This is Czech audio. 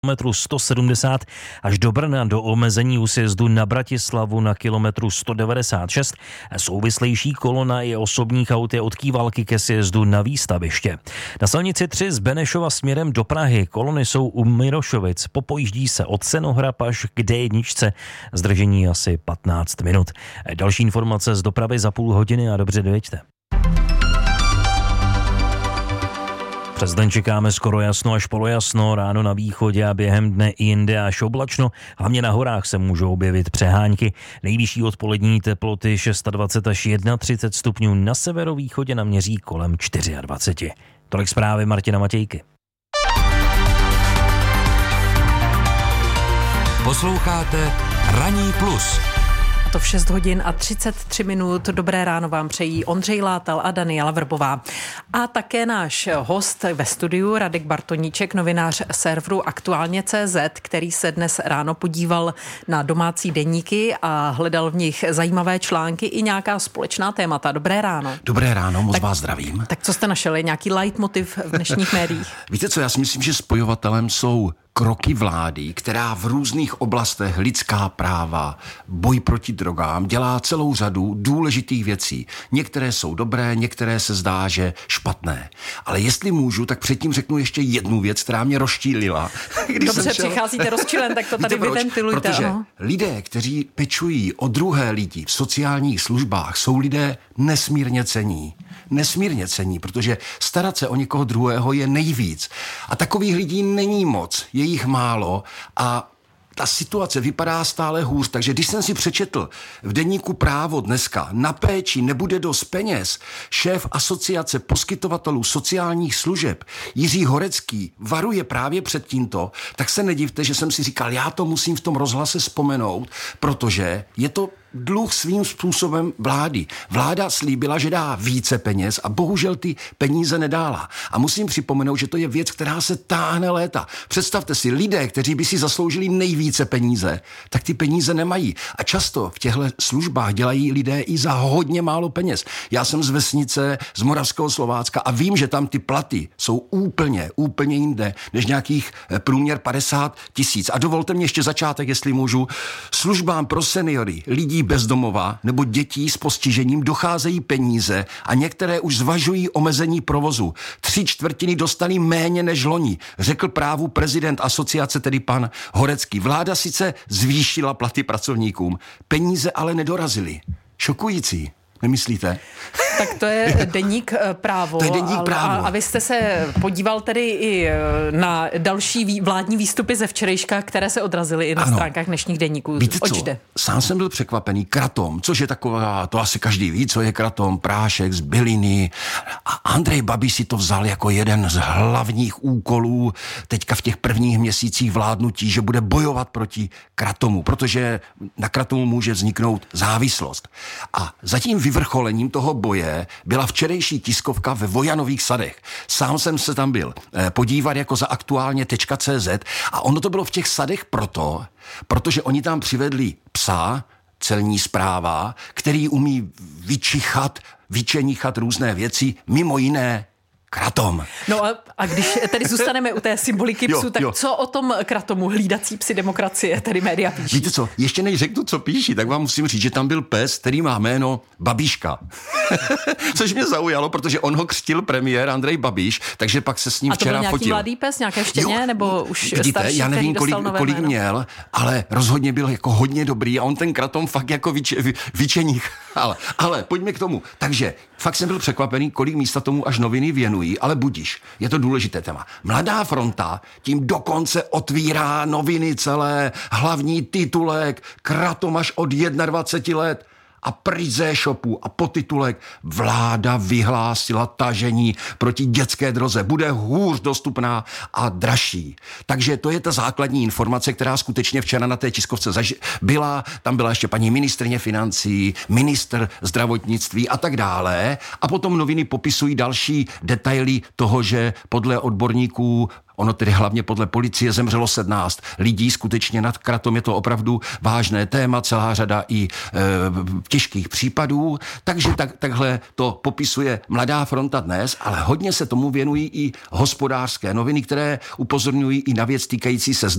kilometru 170 až do Brna, do omezení u sjezdu na Bratislavu na kilometru 196. Souvislejší kolona i osobních aut je od Kývalky ke sjezdu na Výstaviště. Na silnici 3 z Benešova směrem do Prahy kolony jsou u Mirošovic. Popojíždí se od Senohrab až k D1. Zdržení asi 15 minut. Další informace z dopravy za půl hodiny a dobře dojeďte. Přes den čekáme skoro jasno až polojasno, ráno na východě a během dne i jinde až oblačno. Hlavně na horách se můžou objevit přehánky. Nejvyšší odpolední teploty 26 až 31 stupňů, na severovýchodě naměří kolem 24. Tolik zprávy Martina Matějky. Posloucháte Ranní plus. To v 6 hodin a 33 minut. Dobré ráno vám přejí Ondřej Látal a Daniela Vrbová. A také náš host ve studiu Radek Bartoníček, novinář serveru Aktuálně.cz, který se dnes ráno podíval na domácí deníky a hledal v nich zajímavé články i nějaká společná témata. Dobré ráno. Dobré ráno, moc vás zdravím. Tak co jste našli? Nějaký leitmotiv v dnešních médiích? Víte co, já si myslím, že spojovatelem jsou kroky vlády, která v různých oblastech lidská práva, boj proti drogám dělá celou řadu důležitých věcí. Některé jsou dobré, některé se zdá, že špatné. Ale jestli můžu, tak předtím řeknu ještě jednu věc, která mě rozčílila. Dobře, přicházíte rozčilen, tak to tady vyventilujte. Protože lidé, kteří pečují o druhé lidi v sociálních službách, jsou lidé nesmírně cenní. Nesmírně cení, protože starat se o někoho druhého je nejvíc. A takových lidí není moc, je jich málo a ta situace vypadá stále hůř, takže když jsem si přečetl v deníku Právo dneska, na péči nebude dost peněz, šéf asociace poskytovatelů sociálních služeb Jiří Horecký varuje právě před tímto, tak se nedivte, že jsem si říkal, já to musím v tom rozhlase vzpomenout, protože je to dluh svým způsobem vlády. Vláda slíbila, že dá více peněz a bohužel ty peníze nedala. A musím připomenout, že to je věc, která se táhne léta. Představte si, lidé, kteří by si zasloužili nejvíce peníze, tak ty peníze nemají. A často v těchto službách dělají lidé i za hodně málo peněz. Já jsem z vesnice, z Moravského Slovácka a vím, že tam ty platy jsou úplně jinde, než nějakých průměr 50 000. A dovolte mě ještě začátek, jestli můžu. Službám pro seniory, lidí bezdomova nebo dětí s postižením docházejí peníze a některé už zvažují omezení provozu. 3/4 dostali méně než loni, řekl Právu prezident asociace, tedy pan Horecký. Vláda sice zvýšila platy pracovníkům, peníze ale nedorazily. Šokující. Nemyslíte? Tak to je deník Právo. To je deník Právo. A vy jste se podíval tedy i na další vládní výstupy ze včerejška, které se odrazily i na stránkách dnešních deníků. Víte Oč co? jde? Sám jsem byl překvapený. Kratom, což je taková, to asi každý ví, co je kratom, prášek z byliny. A Andrej Babiš si to vzal jako jeden z hlavních úkolů teďka v těch prvních měsících vládnutí, že bude bojovat proti kratomu, protože na kratomu může vzniknout závislost. A zatím vyvrcholením toho boje byla včerejší tiskovka ve Vojanových Sadech. Sám jsem se tam byl podívat jako za aktuálně.cz a ono to bylo v těch sadech protože oni tam přivedli psa, celní správa, který umí vyčenichat různé věci, mimo jiné kratom. No a když tedy zůstaneme u té symboliky psu, tak co o tom kratomu hlídací psi demokracie, tedy média píší? Víte co, ještě než řeknu, co píší, tak vám musím říct, že tam byl pes, který má jméno Babiška. Což mě zaujalo, protože on ho křtil premiér Andrej Babiš, takže pak se s ním včera fotil. A to byl nějaký mladý pes, nějaké štěně, nebo už vidíte, starší, já nevím, kolik jméno? měl, ale rozhodně byl jako hodně dobrý a on ten kratom fakt jako vyčeníchal. Ale pojďme k tomu. Takže fakt jsem byl překvapený, kolik místa tomu až noviny věnují, ale budiš, je to důležité téma. Mladá fronta tím dokonce otvírá noviny celé, hlavní titulek, kratom až od 21 let. A pryč ze e-shopu a podtitulek vláda vyhlásila tažení proti dětské droze. Bude hůř dostupná a dražší. Takže to je ta základní informace, která skutečně včera na té tiskovce byla. Tam byla ještě paní ministryně financí, ministr zdravotnictví a tak dále. A potom noviny popisují další detaily toho, že podle odborníků Ono tedy hlavně podle policie zemřelo 17 lidí, skutečně nad kratom je to opravdu vážné téma, celá řada i těžkých případů, takže takhle to popisuje Mladá fronta dnes, ale hodně se tomu věnují i Hospodářské noviny, které upozorňují i na věc týkající se